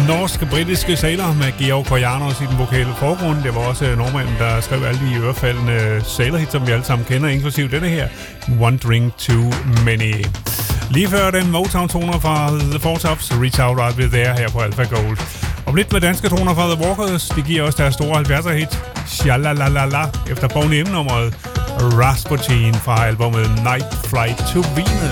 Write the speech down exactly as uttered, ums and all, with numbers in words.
norsk-britiske Sailor med Georg Kojanos i den vokale forgrund. Det var også nordmanden, der skrev alle de ørefaldende Sailor-hits, som vi alle sammen kender, inklusiv denne her, One Drink Too Many. Lige før den Motown-toner fra The Four Tops, Reach Out Right With There her på Alpha Gold. Om lidt med danske toner fra The Walkers, de giver også deres store halvfjerdser-hit, Shalalala, efter Boney M-nummeret Rasputin fra albumet Night Flight to Venus.